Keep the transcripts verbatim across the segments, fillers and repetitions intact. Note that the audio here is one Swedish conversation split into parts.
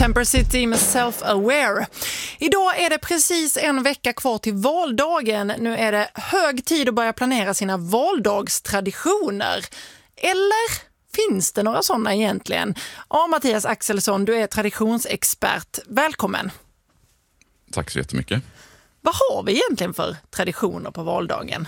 Temper City med Self-Aware. Idag är det precis en vecka kvar till valdagen. Nu är det hög tid att börja planera sina valdagstraditioner. Eller finns det några sådana egentligen? Ja, Mattias Axelsson, du är traditionsexpert. Välkommen. Tack så jättemycket. Vad har vi egentligen för traditioner på valdagen?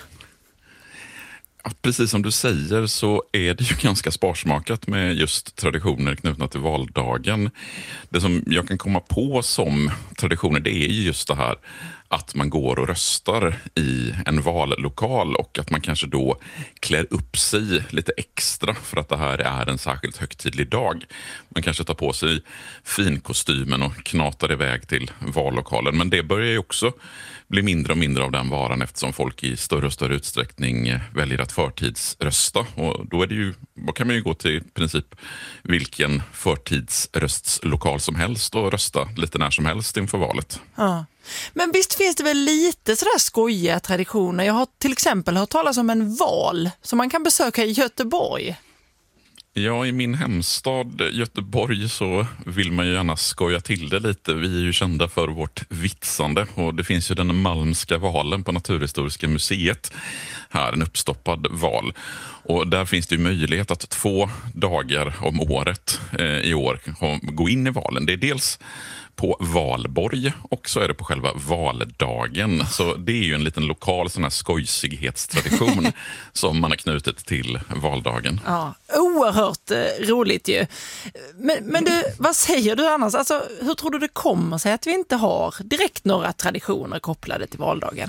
Ja, precis som du säger så är det ju ganska sparsmakat med just traditioner knutna till valdagen. Det som jag kan komma på som traditioner, det är ju just det här att man går och röstar i en vallokal och att man kanske då klär upp sig lite extra för att det här är en särskilt högtidlig dag. Man kanske tar på sig finkostymen och knatar iväg till vallokalen, men det börjar ju också bli mindre och mindre av den varan eftersom folk i större och större utsträckning väljer att förtidsrösta. Och då är det ju, då kan man ju gå till i princip vilken förtidsröstslokal som helst och rösta lite när som helst inför valet. Ja. Men visst finns det väl lite sådär skojiga traditioner. Jag har till exempel hört talas om en val som man kan besöka i Göteborg. Ja, i min hemstad Göteborg så vill man ju gärna skoja till det lite. Vi är ju kända för vårt vitsande och det finns ju den Malmska valen på Naturhistoriska museet. Här, en uppstoppad val. Och där finns det ju möjlighet att två dagar om året eh, i år gå in i valen. Det är dels på valborg och så är det på själva valdagen. Så det är ju en liten lokal sån här skojsighetstradition som man har knutit till valdagen. Ja, oerhört eh, roligt ju. Men, men du, vad säger du annars? Alltså, hur tror du det kommer sig att vi inte har direkt några traditioner kopplade till valdagen?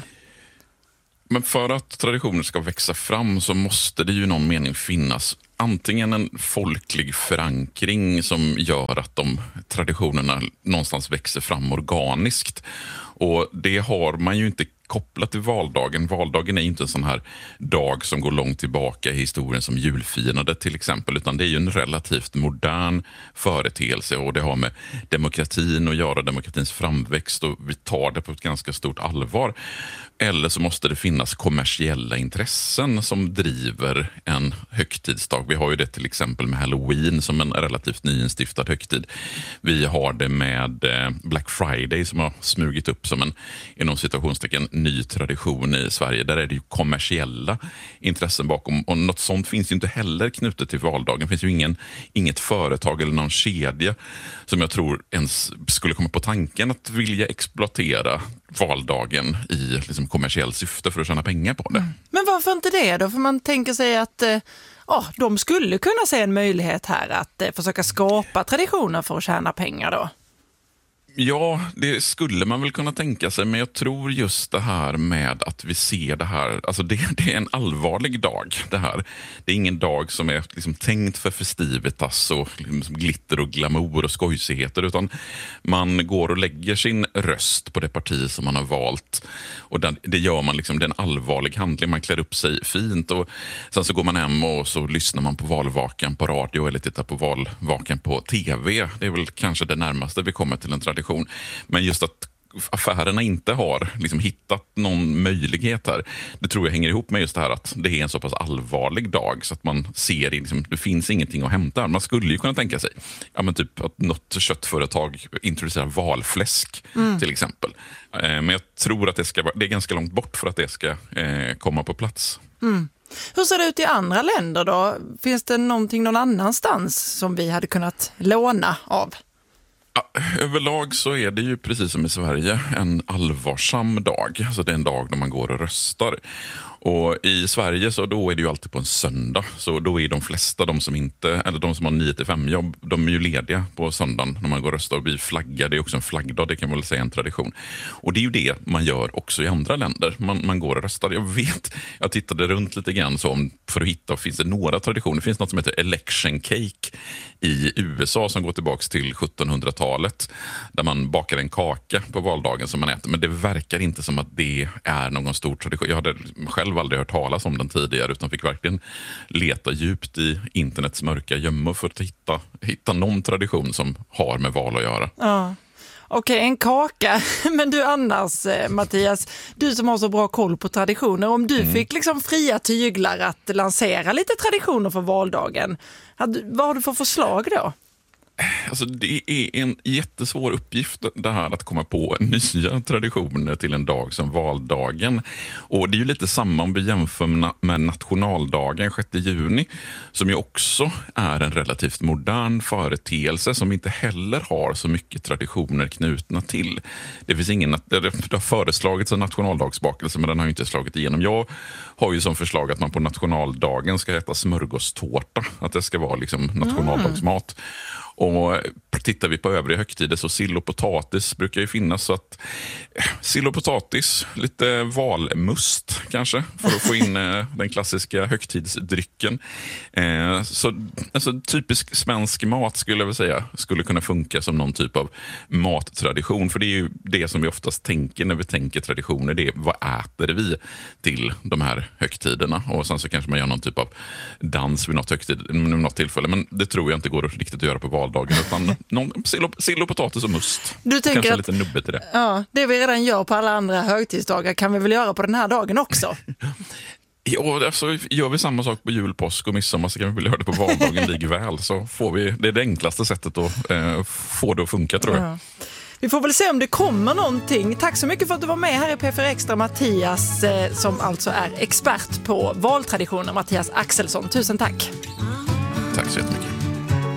Men för att traditioner ska växa fram så måste det ju i någon mening finnas antingen en folklig förankring som gör att de traditionerna någonstans växer fram organiskt. Och det har man ju inte kopplat till valdagen. Valdagen är inte en sån här dag som går långt tillbaka i historien som julfirandet till exempel, utan det är ju en relativt modern företeelse och det har med demokratin att göra, demokratins framväxt, och vi tar det på ett ganska stort allvar. Eller så måste det finnas kommersiella intressen som driver en högtidsdag. Vi har ju det till exempel med Halloween som en relativt nyinstiftad högtid. Vi har det med Black Friday som har smugit upp som en, inom situationstecken, ny tradition i Sverige. Där är det ju kommersiella intressen bakom. Och något sånt finns ju inte heller knutet till valdagen. Det finns ju ingen, inget företag eller någon kedja som jag tror ens skulle komma på tanken att vilja exploatera valdagen i liksom kommersiell syfte för att tjäna pengar på det. Mm. Men varför inte det då? För man tänker sig att eh, oh, de skulle kunna se en möjlighet här att eh, försöka skapa traditioner för att tjäna pengar då. Ja, det skulle man väl kunna tänka sig, men jag tror just det här med att vi ser det här, alltså det, det är en allvarlig dag det här. Det är ingen dag som är liksom tänkt för festivitas och liksom glitter och glamour och skojsigheter, utan man går och lägger sin röst på det parti som man har valt, och det, det gör man liksom, det är en allvarlig handling, man klär upp sig fint och sen så går man hem och så lyssnar man på valvakan på radio eller tittar på valvakan på tv. Det är väl kanske det närmaste vi kommer till en tradition. Men just att affärerna inte har liksom hittat någon möjlighet här, det tror jag hänger ihop med just det här att det är en så pass allvarlig dag så att man ser liksom, det finns ingenting att hämta. Man skulle ju kunna tänka sig ja, men typ att något köttföretag introducerar valfläsk mm. till exempel. Eh, men jag tror att det, ska, det är ganska långt bort för att det ska eh, komma på plats. Mm. Hur ser det ut i andra länder då? Finns det någonting någon annanstans som vi hade kunnat låna av? Ja, överlag så är det ju precis som i Sverige en allvarsam dag. Alltså det är en dag när man går och röstar. Och i Sverige så då är det ju alltid på en söndag. Så då är de flesta, de som inte, eller de som har nio till fem jobb, de är ju lediga på söndagen när man går och röstar och blir flaggade. Det är också en flaggdag, det kan man väl säga en tradition. Och det är ju det man gör också i andra länder. Man, man går och röstar. Jag vet, jag tittade runt lite grann så om, för att hitta, finns det några traditioner. Det finns något som heter election cake i U S A som går tillbaka till sjuttonhundratalet. Där man bakar en kaka på valdagen som man äter. Men det verkar inte som att det är någon stor tradition. Jag hade själv aldrig hört talas om den tidigare utan fick verkligen leta djupt i internets mörka gömmor för att hitta, hitta någon tradition som har med val att göra. Ja. Okej, en kaka. Men du annars, Mattias, du som har så bra koll på traditioner, om du mm. fick liksom fria tyglar att lansera lite traditioner för valdagen, vad har du för förslag då? Alltså, det är en jättesvår uppgift det här att komma på nya traditioner till en dag som valdagen. Och det är ju lite samma om vi jämför med nationaldagen sjätte juni, som ju också är en relativt modern företeelse som inte heller har så mycket traditioner knutna till. Det finns ingen, det har föreslagits en nationaldagsbakelse, men den har ju inte slagit igenom. Jag har ju som förslag att man på nationaldagen ska äta smörgåstårta, att det ska vara liksom nationaldagsmat. Mm. Och tittar vi på övriga högtider så sill och potatis brukar ju finnas, så att sill och potatis, lite valmust kanske för att få in eh, den klassiska högtidsdrycken. Eh, så alltså, typisk svensk mat skulle jag väl säga skulle kunna funka som någon typ av mattradition, för det är ju det som vi oftast tänker när vi tänker traditioner, det är vad äter vi till de här högtiderna, och sen så kanske man gör någon typ av dans vid något, högtid, vid något tillfälle, men det tror jag inte går riktigt att göra på valdagen, utan någon sill och, sill och potatis och must. Du tänker kanske att, lite nubbet i det. Ja, det vi redan gör på alla andra högtidsdagar kan vi väl göra på den här dagen också? Ja, alltså, gör vi samma sak på jul, påsk och midsommar så kan vi väl göra det på valdagen likväl, så får vi, det är det enklaste sättet att eh, få det att funka, tror jag. Ja. Vi får väl se om det kommer någonting. Tack så mycket för att du var med här i P fyra Extra, Mattias, eh, som alltså är expert på valtraditioner, Mattias Axelsson. Tusen tack. Tack så jättemycket.